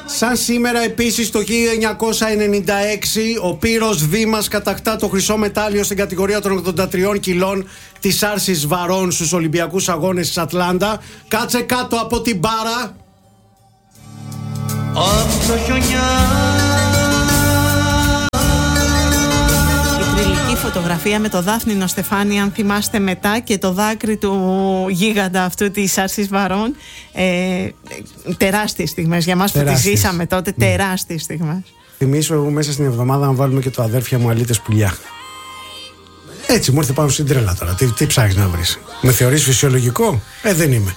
Σαν σήμερα επίσης το 1996 ο Πύρος Δήμας κατακτά το χρυσό μετάλλιο στην κατηγορία των 83 κιλών της άρσης βαρών στους Ολυμπιακούς Αγώνες της Ατλάντα. Κάτσε κάτω από την μπάρα. Η φωτογραφία με το Δάφνινο Στεφάνι, αν θυμάστε, μετά, και το δάκρυ του γίγαντα αυτού της άρσης βαρών. Τεράστιες στιγμές για μας που τις ζήσαμε τότε. Ναι. Τεράστιες στιγμές. Θυμίσω εγώ μέσα στην εβδομάδα να βάλουμε και το αδέρφια μου αλήτες πουλιά. Έτσι μου ήρθε πάνω στην τρέλα τώρα. Τι ψάχνεις να βρεις? Με θεωρείς φυσιολογικό? Δεν είμαι.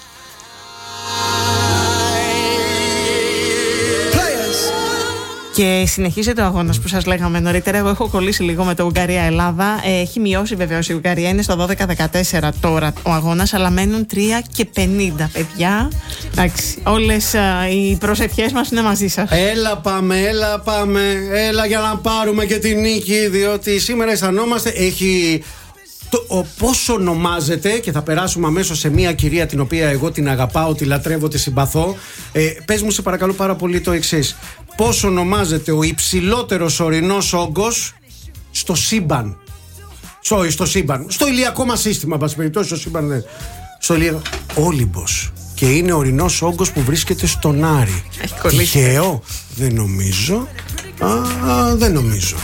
Και συνεχίζεται ο αγώνας που σας λέγαμε νωρίτερα. Εγώ έχω κολλήσει λίγο με το Ουγγαρία-Ελλάδα. Έχει μειώσει βεβαίως η Ουγγαρία. Είναι στο 12-14 τώρα ο αγώνας, αλλά μένουν 3:50, παιδιά. Εντάξει, όλες οι προσευχές μας είναι μαζί σας. Έλα πάμε. Έλα για να πάρουμε και τη νίκη, διότι σήμερα αισθανόμαστε. Έχει. Πώς ονομάζεται, και θα περάσουμε αμέσως σε μια κυρία την οποία εγώ την αγαπάω, τη λατρεύω, τη συμπαθώ. Πες μου σε παρακαλώ πάρα πολύ το εξής. Πώς ονομάζεται ο υψηλότερος ορεινός όγκος στο σύμπαν? Στο σύμπαν, στο ηλιακό μας σύστημα, πάση περιπτώσει, στο σύμπαν. Στο ηλιακό. Όλυμπος. Και είναι ο ορεινός όγκος που βρίσκεται στον Άρη. Τυχαίο? Δεν νομίζω. Δεν νομίζω.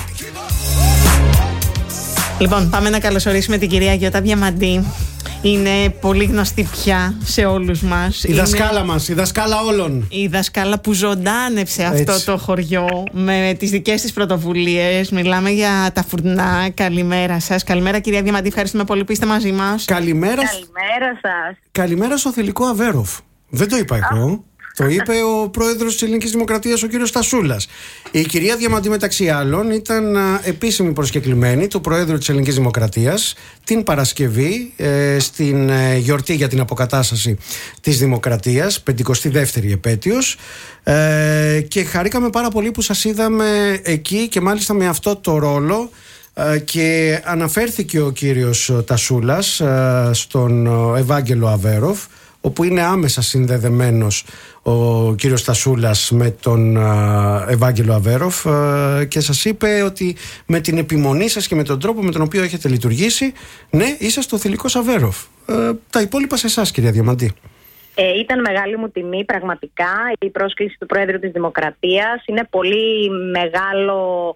Λοιπόν, πάμε να καλωσορίσουμε την κυρία Γιώτα Διαμαντή. Είναι πολύ γνωστή πια σε όλους μας. Η δασκάλα μας, η δασκάλα όλων. Η δασκάλα που ζωντάνευσε αυτό το χωριό με τις δικές της πρωτοβουλίες. Μιλάμε για τα φουρνά. Καλημέρα σας. Καλημέρα, κυρία Διαμαντή. Ευχαριστούμε πολύ που είστε μαζί μας. Καλημέρα σας. Καλημέρα στο θηλυκό Αβέροφ. Δεν το είπα εγώ. Το είπε ο πρόεδρος της Ελληνικής Δημοκρατίας, ο κύριος Στασούλας. Η κυρία Διαμαντή, μεταξύ άλλων, ήταν επίσημη προσκεκλημένη του πρόεδρου της Ελληνικής Δημοκρατίας την Παρασκευή στην γιορτή για την αποκατάσταση της Δημοκρατίας, 52η επέτειος, και χαρήκαμε πάρα πολύ που σας είδαμε εκεί και μάλιστα με αυτό το ρόλο. Και αναφέρθηκε ο κύριος Τασούλας στον Ευάγγελο Αβέροφ, όπου είναι άμεσα συνδεδεμένος ο κύριος Τασούλας με τον Ευάγγελο Αβέροφ, και σας είπε ότι με την επιμονή σας και με τον τρόπο με τον οποίο έχετε λειτουργήσει, ναι, είσαστε ο θηλυκός Αβέροφ. Τα υπόλοιπα σε εσάς, κυρία Διαμαντή. Ήταν μεγάλη μου τιμή, πραγματικά, η πρόσκληση του Πρόεδρου της Δημοκρατίας. Είναι πολύ μεγάλο.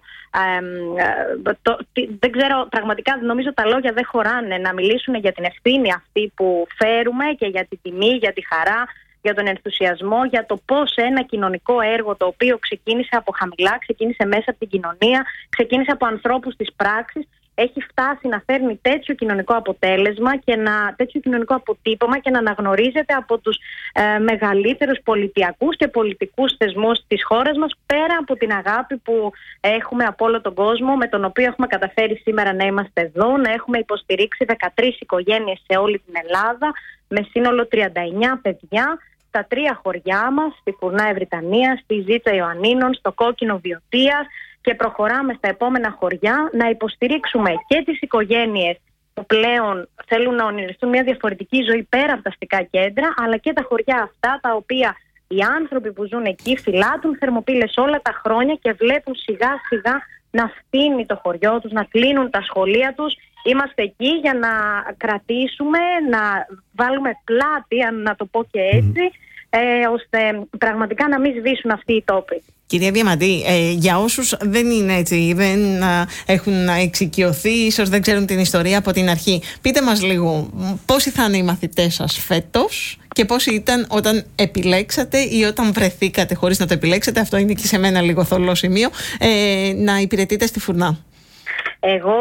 Δεν ξέρω, πραγματικά νομίζω τα λόγια δεν χωράνε να μιλήσουν για την ευθύνη αυτή που φέρουμε και για τη τιμή, για τη χαρά, για τον ενθουσιασμό, για το πώς ένα κοινωνικό έργο το οποίο ξεκίνησε από χαμηλά, ξεκίνησε μέσα από την κοινωνία, ξεκίνησε από ανθρώπους της πράξης, έχει φτάσει να φέρνει τέτοιο κοινωνικό αποτέλεσμα και τέτοιο κοινωνικό αποτύπωμα και να αναγνωρίζεται από τους μεγαλύτερους πολιτιακούς και πολιτικούς θεσμούς της χώρας μας, πέρα από την αγάπη που έχουμε από όλο τον κόσμο, με τον οποίο έχουμε καταφέρει σήμερα να είμαστε εδώ, να έχουμε υποστηρίξει 13 οικογένειες σε όλη την Ελλάδα, με σύνολο 39 παιδιά, στα 3 χωριά μας, στη Φουρνά Ευρυτανία, στη Ζήτσα Ιωαννίνων, στο Κόκκινο Βιωτίας, και προχωράμε στα επόμενα χωριά να υποστηρίξουμε και τις οικογένειες που πλέον θέλουν να ονειρευτούν μια διαφορετική ζωή πέρα από τα αστικά κέντρα, αλλά και τα χωριά αυτά τα οποία οι άνθρωποι που ζουν εκεί φυλάτουν θερμοπύλες όλα τα χρόνια και βλέπουν σιγά σιγά να φτύνει το χωριό τους, να κλείνουν τα σχολεία τους. Είμαστε εκεί για να κρατήσουμε, να βάλουμε πλάτη, αν να το πω και έτσι, ώστε πραγματικά να μην σβήσουν αυτοί οι τόποι. Κυρία Διαμαντή, για όσους δεν είναι έτσι, δεν έχουν εξοικειωθεί, ίσως δεν ξέρουν την ιστορία από την αρχή, πείτε μας λίγο πόσοι θα είναι οι μαθητές σας φέτος και πόσοι ήταν όταν επιλέξατε ή όταν βρεθήκατε, χωρίς να το επιλέξετε, αυτό είναι και σε μένα λίγο θολό σημείο, να υπηρετείτε στη Φουρνά. Εγώ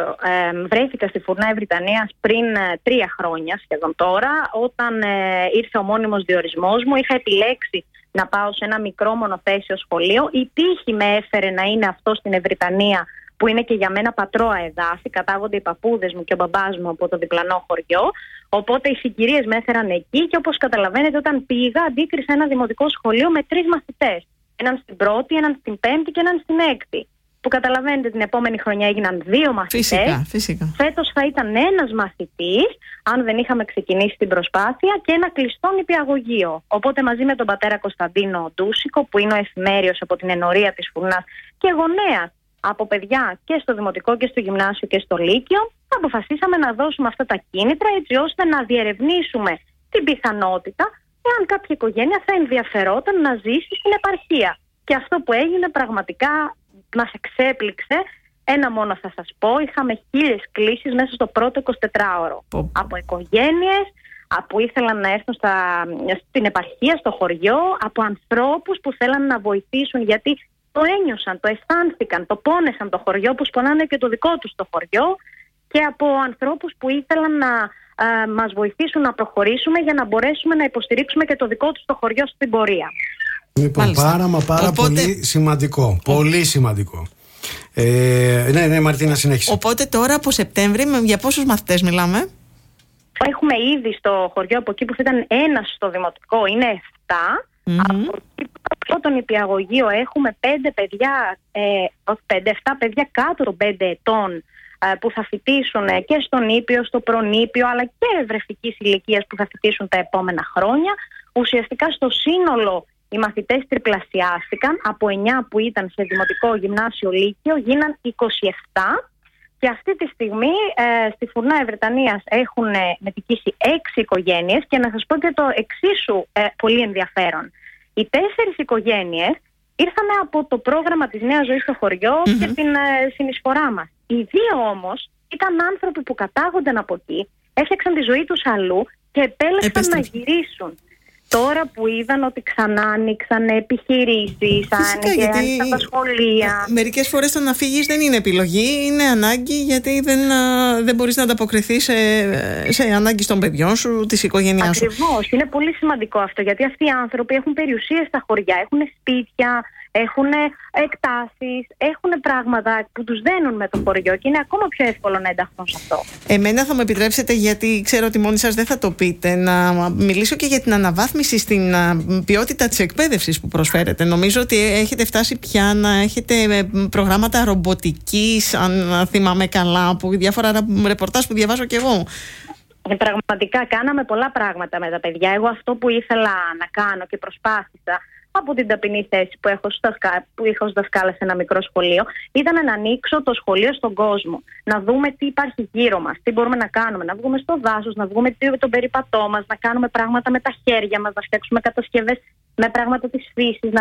βρέθηκα στη Φουρνά Ευρυτανίας πριν 3 χρόνια σχεδόν τώρα. Όταν ήρθε ο μόνιμος διορισμός μου, είχα επιλέξει να πάω σε ένα μικρό μονοθέσιο σχολείο. Η τύχη με έφερε να είναι αυτό στην Ευρυτανία, που είναι και για μένα πατρόα εδάφη. Κατάγονται οι παππούδες μου και ο μπαμπάς μου από το διπλανό χωριό. Οπότε οι συγκυρίες με έφεραν εκεί και όπως καταλαβαίνετε, όταν πήγα, αντίκρισα ένα δημοτικό σχολείο με 3 μαθητές. Έναν στην πρώτη, έναν στην πέμπτη και έναν στην έκτη. που καταλαβαίνετε την επόμενη χρονιά έγιναν 2 μαθητές. Φυσικά. Φέτος θα ήταν 1 μαθητής, αν δεν είχαμε ξεκινήσει την προσπάθεια, και ένα κλειστό νηπιαγωγείο. Οπότε μαζί με τον πατέρα Κωνσταντίνο Ντούσικο, που είναι ο εφημέριος από την ενορία της Φουρνάς και γονέας από παιδιά και στο δημοτικό και στο γυμνάσιο και στο λύκειο, αποφασίσαμε να δώσουμε αυτά τα κίνητρα, έτσι ώστε να διερευνήσουμε την πιθανότητα εάν κάποια οικογένεια θα ενδιαφερόταν να ζήσει στην επαρχία. Και αυτό που έγινε πραγματικά μας εξέπληξε. Ένα μόνο θα σας πω, είχαμε 1000 κλήσεις μέσα στο πρώτο 24ωρο. Από οικογένειες που ήθελαν να έρθουν στην επαρχία, στο χωριό, από ανθρώπους που θέλαν να βοηθήσουν, γιατί το ένιωσαν, το αισθάνθηκαν, το πόνεσαν το χωριό, που σπονάνε και το δικό τους το χωριό, και από ανθρώπους που ήθελαν να μας βοηθήσουν να προχωρήσουμε για να μπορέσουμε να υποστηρίξουμε και το δικό τους το χωριό στην πορεία. Λοιπόν, πάρα πολύ σημαντικό. Πολύ σημαντικό. Ναι, Μαρτίνα, συνέχισε. Οπότε τώρα από Σεπτέμβρη, για πόσους μαθητές μιλάμε? Έχουμε ήδη στο χωριό, από εκεί που ήταν 1 στο δημοτικό, είναι 7. Από εκεί που το νηπιαγωγείο έχουμε 5 παιδιά, 7 παιδιά κάτω των 5 ετών, που θα φοιτήσουν και στο νήπιο, στο προνήπιο, αλλά και ευρευτικής ηλικίας που θα φοιτήσουν τα επόμενα χρόνια. Ουσιαστικά στο σύνολο οι μαθητές τριπλασιάστηκαν, από 9 που ήταν σε δημοτικό, γυμνάσιο, λύκειο, γίναν 27, και αυτή τη στιγμή στη Φουρνά Ευρετανίας έχουν μετικήσει 6 οικογένειες, και να σας πω και το εξίσου πολύ ενδιαφέρον. Οι 4 οικογένειες ήρθαμε από το πρόγραμμα της Νέας Ζωής στο χωριό και την συνεισφορά μας. Οι 2 όμως ήταν άνθρωποι που κατάγονταν από εκεί, έφτιαξαν τη ζωή τους αλλού και επέλεξαν να γυρίσουν. Τώρα που είδαν ότι ξανά άνοιξαν επιχειρήσεις, άνοιξαν τα σχολεία. Μερικές φορές το να φύγεις δεν είναι επιλογή, είναι ανάγκη, γιατί δεν μπορείς να ανταποκριθείς σε ανάγκες των παιδιών σου, της οικογένειάς σου. Ακριβώς, είναι πολύ σημαντικό αυτό, γιατί αυτοί οι άνθρωποι έχουν περιουσίες στα χωριά, έχουν σπίτια, έχουν εκτάσεις, έχουν πράγματα που τους δένουν με το χωριό, και είναι ακόμα πιο εύκολο να ενταχθούν σε αυτό. Εμένα θα μου επιτρέψετε, γιατί ξέρω ότι μόνοι σας δεν θα το πείτε, να μιλήσω και για την αναβάθμιση στην ποιότητα της εκπαίδευσης που προσφέρετε. Νομίζω ότι έχετε φτάσει πια να έχετε προγράμματα ρομποτικής, αν θυμάμαι καλά, από διάφορα ρεπορτάζ που διαβάζω κι εγώ. Πραγματικά κάναμε πολλά πράγματα με τα παιδιά. Εγώ αυτό που ήθελα να κάνω και προσπάθησα, από την ταπεινή θέση που είχα ως δασκάλα σε ένα μικρό σχολείο, ήταν να ανοίξω το σχολείο στον κόσμο. Να δούμε τι υπάρχει γύρω μας, τι μπορούμε να κάνουμε. Να βγούμε στο δάσος, να βγούμε τον περιπατό μας, να κάνουμε πράγματα με τα χέρια μας, να φτιάξουμε κατασκευές με πράγματα της φύσης,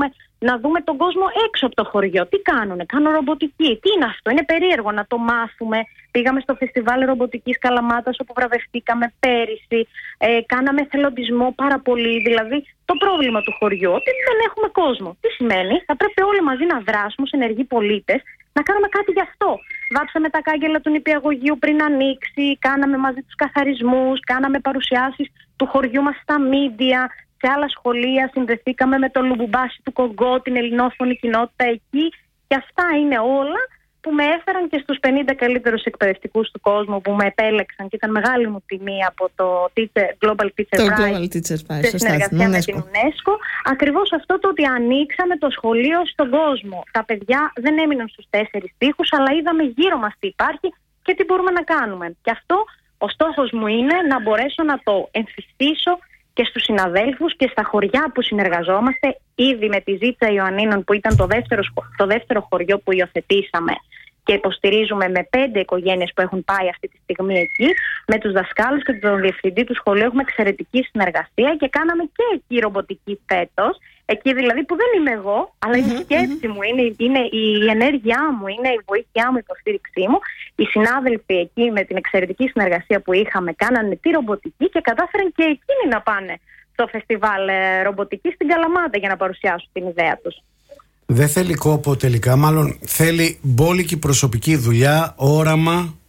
να δούμε τον κόσμο έξω από το χωριό. Τι κάνουνε, κάνουν ρομποτική. Τι είναι αυτό, είναι περίεργο να το μάθουμε. Πήγαμε στο φεστιβάλ ρομποτικής Καλαμάτας, όπου βραβευτήκαμε πέρυσι. Κάναμε εθελοντισμό πάρα πολύ. Δηλαδή, το πρόβλημα του χωριού, ότι δεν έχουμε κόσμο. Τι σημαίνει? Θα πρέπει όλοι μαζί να δράσουμε ως ενεργοί πολίτες, να κάνουμε κάτι γι' αυτό. Βάψαμε τα κάγκελα του νηπιαγωγείου πριν ανοίξει, κάναμε μαζί τους καθαρισμούς, κάναμε παρουσιάσεις του χωριού μας στα μίντια. Σε άλλα σχολεία συνδεθήκαμε με το Λουμπουμπάσι του Κογκό, την ελληνόφωνη κοινότητα εκεί, και αυτά είναι όλα που με έφεραν και στους 50 καλύτερους εκπαιδευτικούς του κόσμου, που με επέλεξαν, και ήταν μεγάλη μου τιμή από το Global Teacher Prize, σε συνεργασία με την UNESCO. Ακριβώς αυτό, το ότι ανοίξαμε το σχολείο στον κόσμο. Τα παιδιά δεν έμειναν στους 4 τοίχους, αλλά είδαμε γύρω μας τι υπάρχει και τι μπορούμε να κάνουμε. Και αυτό ο στόχος μου είναι να μπορέσω να το εμφυσίσω και στους συναδέλφους και στα χωριά που συνεργαζόμαστε, ήδη με τη Ζήτσα Ιωαννίνων, που ήταν το δεύτερο χωριό που υιοθετήσαμε και υποστηρίζουμε, με 5 οικογένειες που έχουν πάει αυτή τη στιγμή εκεί, με τους δασκάλους και τον διευθυντή του σχολείου έχουμε εξαιρετική συνεργασία, και κάναμε και εκεί ρομποτική φέτος. Εκεί δηλαδή που δεν είμαι εγώ, αλλά είναι η σκέψη μου, είναι η ενέργειά μου, είναι η βοήθειά μου, η υποστήριξή μου. Οι συνάδελφοι εκεί, με την εξαιρετική συνεργασία που είχαμε, κάνανε τη ρομποτική και κατάφεραν και εκείνοι να πάνε στο φεστιβάλ ρομποτική στην Καλαμάτα για να παρουσιάσουν την ιδέα τους. Δεν θέλει κόπο τελικά, μάλλον θέλει μπόλικη προσωπική δουλειά, όραμα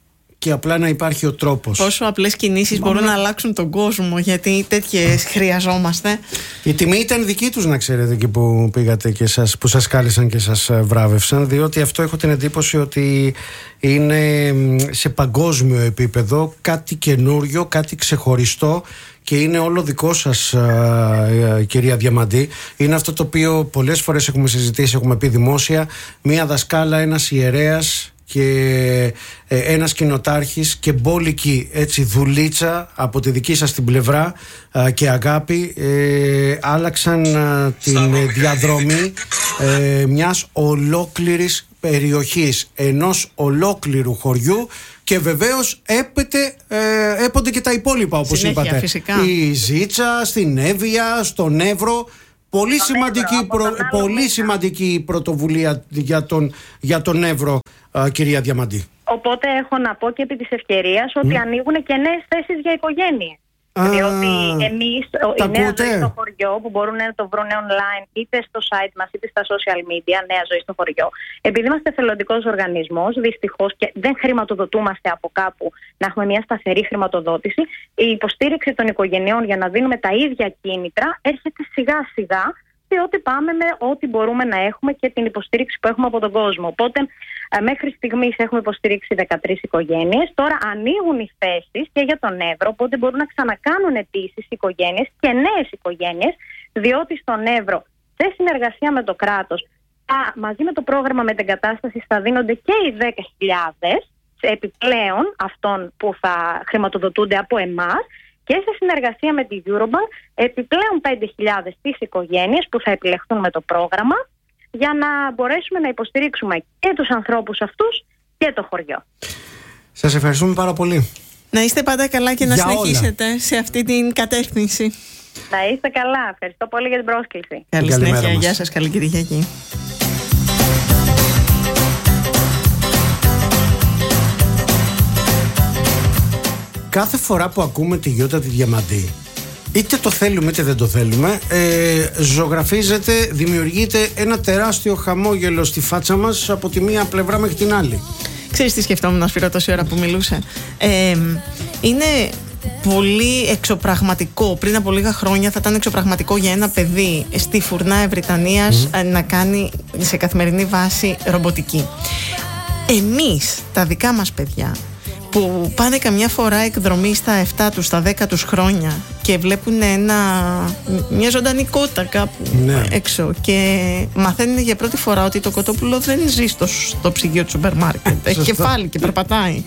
και απλά να υπάρχει ο τρόπος. Πόσο απλές κινήσεις μπορούν να αλλάξουν τον κόσμο, γιατί τέτοιες χρειαζόμαστε. Η τιμή ήταν δική τους, να ξέρετε, εκεί που πήγατε και που σας κάλεσαν και σας βράβευσαν, διότι αυτό έχω την εντύπωση ότι είναι σε παγκόσμιο επίπεδο κάτι καινούριο, κάτι ξεχωριστό και είναι όλο δικό σας, κυρία Διαμαντή. Είναι αυτό το οποίο πολλές φορές έχουμε συζητήσει, έχουμε πει δημόσια, μία δασκάλα, ένας ιερέας και ένας κοινοτάρχης και μπόλικη έτσι δουλίτσα από τη δική σας την πλευρά και αγάπη άλλαξαν την διαδρομή μιας ολόκληρης περιοχής, ενός ολόκληρου χωριού, και βεβαίως έπονται και τα υπόλοιπα, όπως συνέχεια, είπατε. Φυσικά. Η Ζήτσα, στην Εύβοια, στον Εύρο. Πολύ σημαντική πρωτοβουλία για τον Εύρο, κυρία Διαμαντή. Οπότε έχω να πω και επί της ευκαιρίας ότι ανοίγουν και νέες θέσεις για οικογένειες. Διότι εμείς, η Νέα Ζωή στο χωριό, που μπορούν να το βρουν online είτε στο site μας είτε στα social media, Νέα Ζωή στο χωριό, επειδή είμαστε εθελοντικός οργανισμός, δυστυχώς και δεν χρηματοδοτούμαστε από κάπου να έχουμε μια σταθερή χρηματοδότηση, η υποστήριξη των οικογενειών για να δίνουμε τα ίδια κίνητρα έρχεται σιγά σιγά, διότι πάμε με ό,τι μπορούμε να έχουμε και την υποστήριξη που έχουμε από τον κόσμο. Οπότε, μέχρι στιγμής έχουμε υποστηρίξει 13 οικογένειες. Τώρα ανοίγουν οι θέσεις και για τον Εύρο, οπότε μπορούν να ξανακάνουν αιτήσεις οικογένειες και νέες οικογένειες, διότι στον Εύρο, σε συνεργασία με το κράτος, μαζί με το πρόγραμμα μετεγκατάστασης θα δίνονται και οι 10.000 επιπλέον αυτών που θα χρηματοδοτούνται από εμάς, και σε συνεργασία με τη Eurobank επιπλέον 5.000 τις οικογένειες που θα επιλεχθούν με το πρόγραμμα, για να μπορέσουμε να υποστηρίξουμε και τους ανθρώπους αυτούς και το χωριό. Σας ευχαριστούμε πάρα πολύ. Να είστε πάντα καλά και να συνεχίσετε σε αυτή την κατεύθυνση. Να είστε καλά. Ευχαριστώ πολύ για την πρόσκληση. Καλή συνέχεια. Γεια σας. Καλή Κυριακή. Κάθε φορά που ακούμε τη Γιώτα τη Διαμαντή, είτε το θέλουμε είτε δεν το θέλουμε, ζωγραφίζεται, δημιουργείται ένα τεράστιο χαμόγελο στη φάτσα μας από τη μία πλευρά μέχρι την άλλη. Ξέρεις τι σκεφτόμουν, Σπύρο, τόση ώρα που μιλούσε? Είναι πολύ εξωπραγματικό. Πριν από λίγα χρόνια θα ήταν εξωπραγματικό για ένα παιδί στη Φουρνά Ευρυτανίας να κάνει σε καθημερινή βάση ρομποτική. Εμείς, τα δικά μας παιδιά, που πάνε καμιά φορά εκδρομή στα 7 τους, στα 10 τους χρόνια και βλέπουν μια ζωντανή κότα κάπου έξω και μαθαίνουν για πρώτη φορά ότι το κοτόπουλο δεν ζει στο ψυγείο του σούπερ μάρκετ, έχει κεφάλι και περπατάει.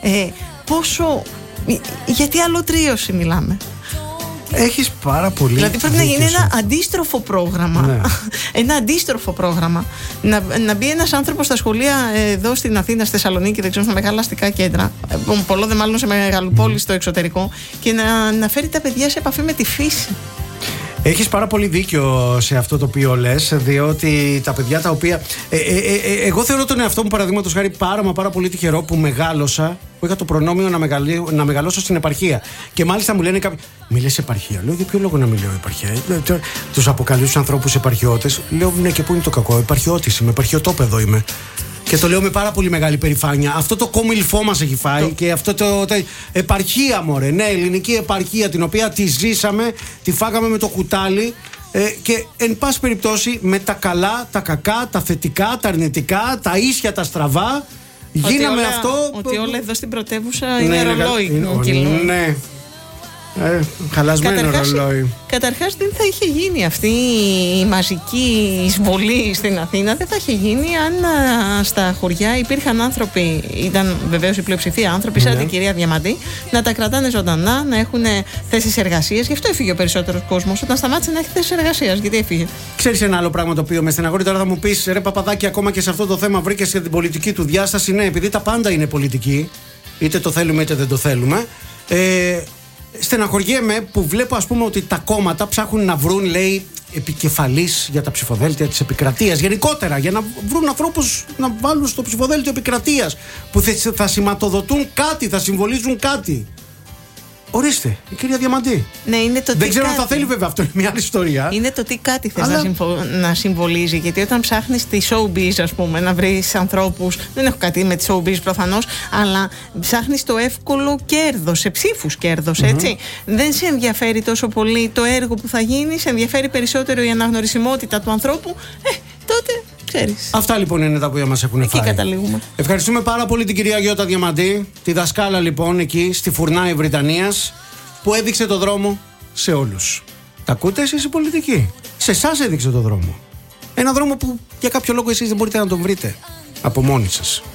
Γιατί αλωτρίωση μιλάμε? Έχεις πάρα πολύ. Δηλαδή πρέπει να γίνει ένα αντίστροφο πρόγραμμα. Ναι. Ένα αντίστροφο πρόγραμμα. Να μπει ένας άνθρωπος στα σχολεία εδώ στην Αθήνα, στη Θεσσαλονίκη, δεν ξέρω, στα μεγάλα αστικά κέντρα, πολλό δε μάλλον σε μεγαλοπόλεις στο εξωτερικό, και να φέρει τα παιδιά σε επαφή με τη φύση. Έχεις πάρα πολύ δίκιο σε αυτό το οποίο λες, διότι τα παιδιά τα οποία. Εγώ θεωρώ τον εαυτό μου, παραδείγματος χάρη, πάρα πολύ τυχερό που μεγάλωσα, που είχα το προνόμιο να μεγαλώσω στην επαρχία. Και μάλιστα μου λένε κάποιοι, μιλές επαρχία? Λέω, για ποιο λόγο να μιλάω επαρχία? Τους αποκαλεί τους ανθρώπους επαρχιώτες. Λέω, ναι, και πού είναι το κακό? Επαρχιώτης είμαι, επαρχιωτόπεδο είμαι. Και το λέω με πάρα πολύ μεγάλη περηφάνεια. Αυτό το κόμιλφό μας έχει φάει και αυτό το επαρχία, μωρέ. Ναι, ελληνική επαρχία, την οποία τη ζήσαμε, τη φάγαμε με το κουτάλι. Και εν πάση περιπτώσει, με τα καλά, τα κακά, τα θετικά, τα αρνητικά, τα ίσια, τα στραβά, γίναμε αυτό. Ότι όλα εδώ στην πρωτεύουσα είναι ρολόι. Ναι. Χαλασμένο ρολόι. Καταρχάς δεν θα είχε γίνει αυτή η μαζική εισβολή στην Αθήνα, δεν θα είχε γίνει αν στα χωριά υπήρχαν άνθρωποι, ήταν βεβαίως η πλειοψηφία άνθρωποι σαν την κυρία Διαμαντή, να τα κρατάνε ζωντανά, να έχουν θέσεις εργασίας. Γι' αυτό έφυγε ο περισσότερος κόσμος, όταν σταμάτησε να έχει θέσεις εργασίας. Γιατί έφυγε? Ξέρεις ένα άλλο πράγμα το οποίο με στεναχωρεί? Τώρα θα μου πεις, ρε Παπαδάκη, ακόμα και σε αυτό το θέμα βρήκες και την πολιτική του διάσταση. Ναι, επειδή τα πάντα είναι πολιτική, είτε το θέλουμε είτε δεν το θέλουμε. Στεναχωριέμαι που βλέπω, ας πούμε, ότι τα κόμματα ψάχνουν να βρουν, λέει, επικεφαλής για τα ψηφοδέλτια της επικρατείας. Γενικότερα, για να βρουν ανθρώπους να βάλουν στο ψηφοδέλτιο επικρατείας που θα σηματοδοτούν κάτι, θα συμβολίζουν κάτι. Ορίστε, η κυρία Διαμαντή. Ναι, είναι το δεν ξέρω αν θα θέλει, βέβαια, αυτό είναι μια άλλη ιστορία. Είναι το τι κάτι θες να συμβολίζει. Γιατί όταν ψάχνεις τη showbiz, ας πούμε, να βρεις ανθρώπους. Δεν έχω κάτι με τη showbiz προφανώς, αλλά ψάχνεις το εύκολο κέρδος, σε ψήφους κέρδος, έτσι. Δεν σε ενδιαφέρει τόσο πολύ το έργο που θα γίνει, σε ενδιαφέρει περισσότερο η αναγνωρισιμότητα του ανθρώπου. Τότε. Ξέρεις. Αυτά λοιπόν είναι τα που μας έχουν φάει. Εκεί καταλήγουμε. Ευχαριστούμε πάρα πολύ την κυρία Γιώτα Διαμαντή, τη δασκάλα λοιπόν εκεί στη Φουρνάη Βρυτανίας, που έδειξε το δρόμο σε όλους. Τα ακούτε εσείς οι πολιτικοί? Σε εσάς έδειξε το δρόμο. Ένα δρόμο που για κάποιο λόγο εσείς δεν μπορείτε να τον βρείτε από μόνοι σας.